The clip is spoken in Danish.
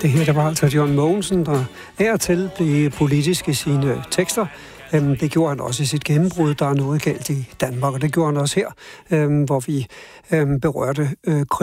Det her, der var altså John Mogensen, der af og til blev politisk i sine tekster. Det gjorde han også i sit gennembrud. Der er noget galt i Danmark, og det gjorde han også her, hvor vi berørte